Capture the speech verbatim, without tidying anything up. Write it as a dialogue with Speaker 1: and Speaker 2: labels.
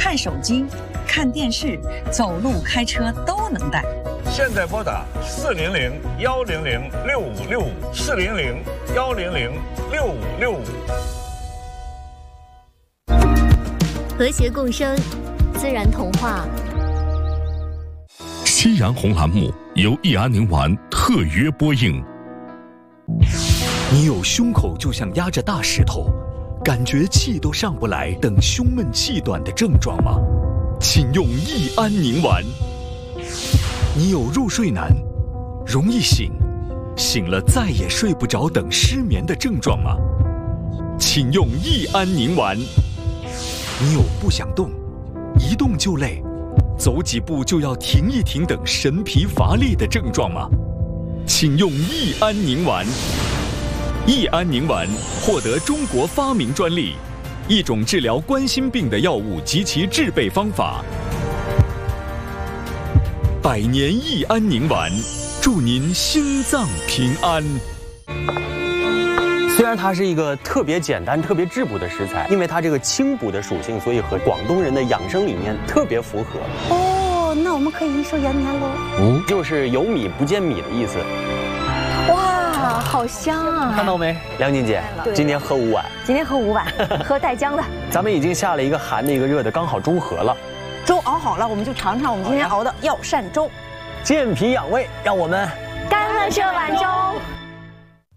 Speaker 1: 看手机、看电视、走路、开车都能带。
Speaker 2: 现在拨打四零零幺零零六五六五四零零幺零零六五六五。
Speaker 3: 和谐共生，自然童话。
Speaker 4: 夕阳红栏目由益安宁丸特约播映。
Speaker 5: 你有胸口就像压着大石头，感觉气都上不来等胸闷气短的症状吗？请用益安宁丸。你有入睡难，容易醒，醒了再也睡不着等失眠的症状吗？请用益安宁丸。你有不想动，一动就累，走几步就要停一停等神疲乏力的症状吗？请用益安宁丸。益安宁丸获得中国发明专利，一种治疗冠心病的药物及其制备方法。百年益安宁丸，祝您心脏平安。
Speaker 6: 虽然它是一个特别简单、特别质朴的食材，因为它这个清补的属性，所以和广东人的养生理念特别符合。
Speaker 7: 哦，那我们可以一手延年喽。
Speaker 6: 嗯，就是有米不见米的意思。
Speaker 7: 哇，好香啊！
Speaker 6: 看到没，梁静姐，今天喝五碗。
Speaker 7: 今天喝五碗，喝带姜的。
Speaker 6: 咱们已经下了一个寒的，一个热的，刚好中和了。
Speaker 7: 粥熬好了，我们就尝尝我们今天熬的药膳粥，
Speaker 6: 健脾养胃，让我们
Speaker 7: 干了这碗粥。